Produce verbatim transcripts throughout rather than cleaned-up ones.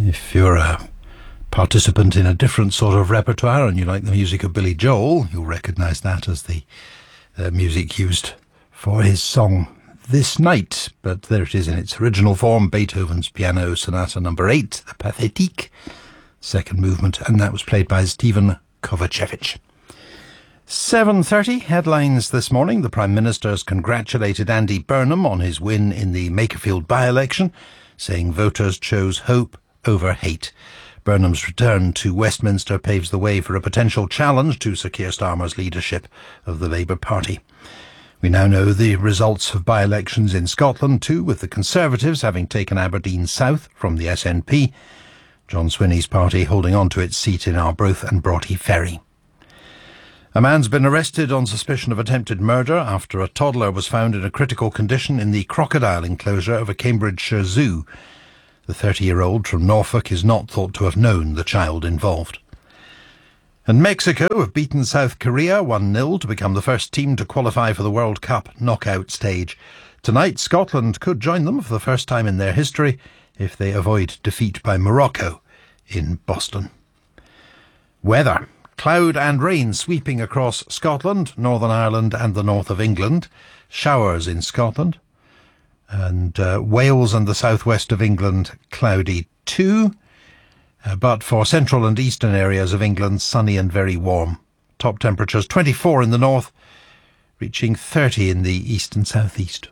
If you're a participant in a different sort of repertoire and you like the music of Billy Joel, you'll recognise that as the uh, music used for his song This Night. But there it is in its original form, Beethoven's Piano Sonata number eight, the Pathétique, second movement, and that was played by Stephen Kovacevic. seven thirty, headlines this morning. The Prime Minister's congratulated Andy Burnham on his win in the Makerfield by-election, saying voters chose hope over hate. Burnham's return to Westminster paves the way for a potential challenge to Sir Keir Starmer's leadership of the Labour Party. We now know the results of by-elections in Scotland too, with the Conservatives having taken Aberdeen South from the S N P, John Swinney's party holding on to its seat in Arbroath and Broughty Ferry. A man's been arrested on suspicion of attempted murder after a toddler was found in a critical condition in the crocodile enclosure of a Cambridgeshire zoo. The thirty-year-old from Norfolk is not thought to have known the child involved. And Mexico have beaten South Korea one nil to become the first team to qualify for the World Cup knockout stage. Tonight, Scotland could join them for the first time in their history if they avoid defeat by Morocco in Boston. Weather. Cloud and rain sweeping across Scotland, Northern Ireland and the north of England. Showers in Scotland. And uh, Wales and the southwest of England, cloudy too. Uh, but for central and eastern areas of England, sunny and very warm. Top temperatures twenty-four in the north, reaching thirty in the east and southeast.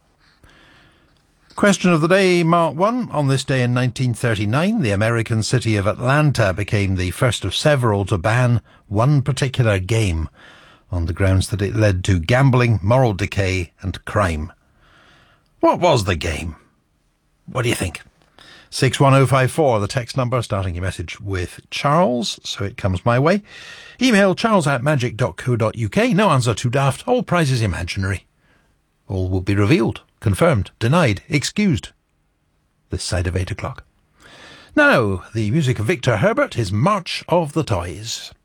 Question of the day, Mark one. On this day in nineteen thirty-nine, the American city of Atlanta became the first of several to ban one particular game on the grounds that it led to gambling, moral decay and crime. What was the game? What do you think? six one oh five four, the text number, starting your message with Charles, so it comes my way. Email charles at magic dot co dot uk. No answer too daft. All prizes imaginary. All will be revealed, confirmed, denied, excused. This side of eight o'clock. Now, the music of Victor Herbert is March of the Toys.